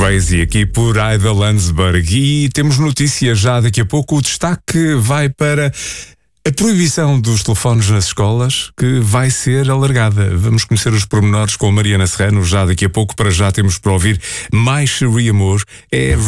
Crazy, aqui por Ida Landsberg. E temos notícia já daqui a pouco. O destaque vai para a proibição dos telefones nas escolas, que vai ser alargada. Vamos conhecer os pormenores com a Mariana Serrano já daqui a pouco. Para já temos para ouvir Mais Cherie Amor. É